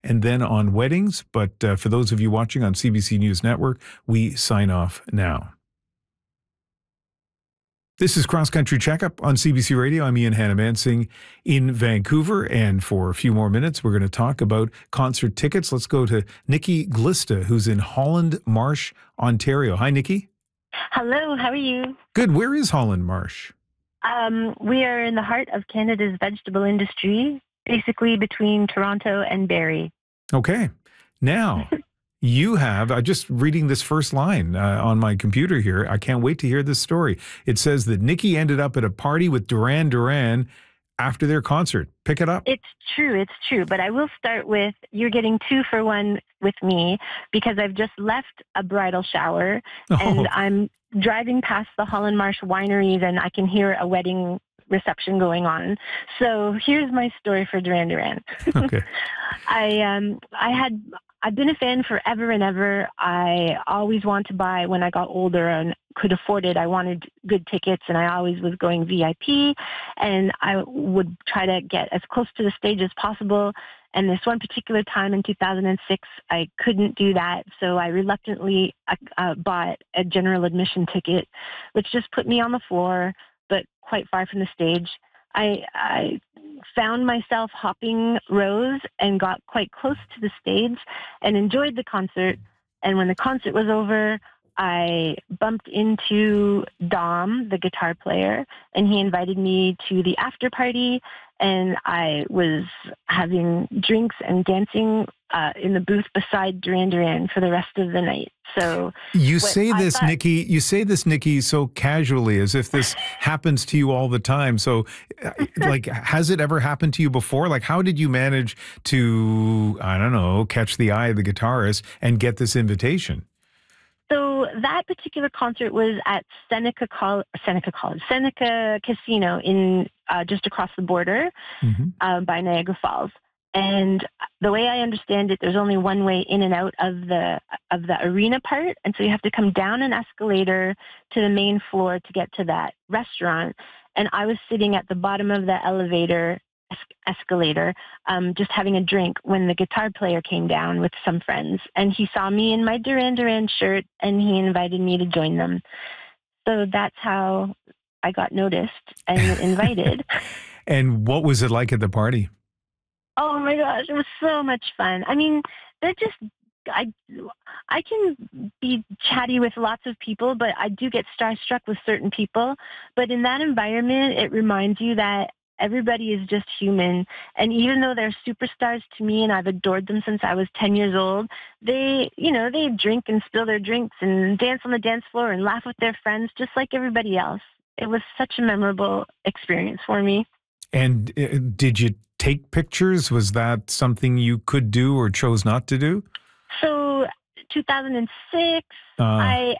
and then on weddings. But for those of you watching on CBC News Network, we sign off now. This is Cross Country Checkup on CBC Radio. I'm Ian Hannah-Mansing in Vancouver, and for a few more minutes, we're going to talk about concert tickets. Let's go to Nikki Glista, who's in Holland Marsh, Ontario. Hi, Nikki. Hello, how are you? Good. Where is Holland Marsh? We are in the heart of Canada's vegetable industry, basically between Toronto and Barrie. Okay. Now, you have, I'm just reading this first line on my computer here. I can't wait to hear this story. It says that Nikki ended up at a party with Duran Duran after their concert. Pick it up. It's true. But I will start with, you're getting 2 for 1 with me because I've just left a bridal shower and I'm driving past the Holland Marsh wineries and I can hear a wedding reception going on. So here's my story for Duran Duran. Okay. I've been a fan forever and ever. I always wanted to buy when I got older and could afford it. I wanted good tickets and I always was going VIP and I would try to get as close to the stage as possible. And this one particular time in 2006, I couldn't do that. So I reluctantly bought a general admission ticket, which just put me on the floor, but quite far from the stage. I found myself hopping rows and got quite close to the stage and enjoyed the concert. And when the concert was over, I bumped into Dom, the guitar player, and he invited me to the after party. And I was having drinks and dancing in the booth beside Duran Duran for the rest of the night. So you say this, Nikki, so casually, as if this happens to you all the time. So, like, has it ever happened to you before? Like, how did you manage to, I don't know, catch the eye of the guitarist and get this invitation? So that particular concert was at Seneca Casino in just across the border by Niagara Falls. And the way I understand it, there's only one way in and out of the arena part, and so you have to come down an escalator to the main floor to get to that restaurant. And I was sitting at the bottom of the escalator, just having a drink when the guitar player came down with some friends, and he saw me in my Duran Duran shirt and he invited me to join them. So that's how I got noticed and invited. And what was it like at the party? Oh my gosh, it was so much fun. I mean, I can be chatty with lots of people, but I do get starstruck with certain people. But in that environment, it reminds you that everybody is just human. And even though they're superstars to me and I've adored them since I was 10 years old, they drink and spill their drinks and dance on the dance floor and laugh with their friends just like everybody else. It was such a memorable experience for me. And did you take pictures? Was that something you could do or chose not to do? So 2006, at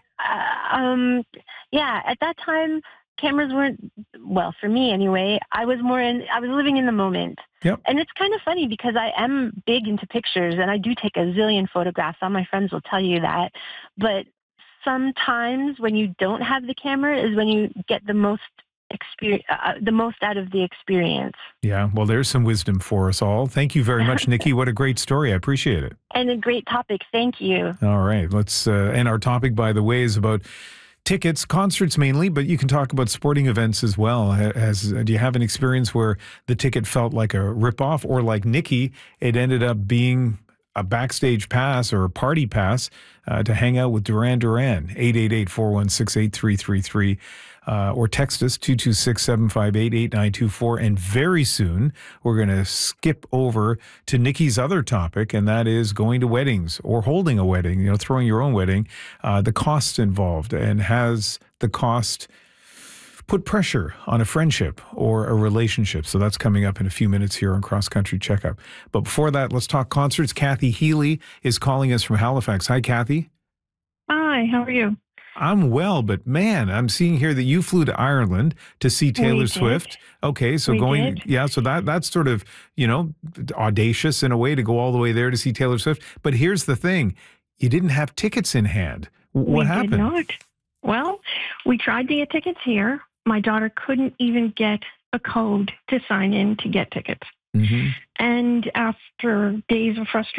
that time, cameras weren't, well, for me anyway, I was living in the moment. Yep. And it's kind of funny because I am big into pictures and I do take a zillion photographs. All my friends will tell you that. But sometimes when you don't have the camera is when you get the most out of the experience. Yeah, well, there's some wisdom for us all. Thank you very much, Nikki. What a great story. I appreciate it. And a great topic. Thank you. All right. Let's, and our topic, by the way, is about tickets, concerts mainly, but you can talk about sporting events as well. Do you have an experience where the ticket felt like a ripoff, or like Nikki, it ended up being a backstage pass or a party pass to hang out with Duran Duran? 888-416-8333 or text us 226-758-8924. And very soon we're going to skip over to Nikki's other topic, and that is going to weddings or holding a wedding, throwing your own wedding, the costs involved, and has the cost put pressure on a friendship or a relationship. So that's coming up in a few minutes here on Cross Country Checkup. But before that, let's talk concerts. Kathy Healy is calling us from Halifax. Hi, Kathy. Hi, how are you? I'm well, but man, I'm seeing here that you flew to Ireland to see Taylor Swift. Okay, so so that's sort of, audacious in a way to go all the way there to see Taylor Swift. But here's the thing, you didn't have tickets in hand. What happened? We did not. Well, we tried to get tickets here. My daughter couldn't even get a code to sign in to get tickets. Mm-hmm. And after days of frustration,